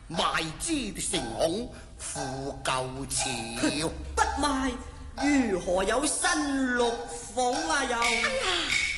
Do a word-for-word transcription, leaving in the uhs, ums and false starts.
賣之誠恐負舊潮。 不賣如何有新陸鳳啊又？ 哎呀！